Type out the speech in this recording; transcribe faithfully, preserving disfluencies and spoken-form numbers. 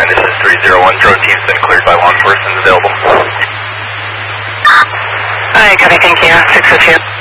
nine, this is three zero one. Drone team's been cleared by law enforcement available. Hi, copy, thank you. six oh two.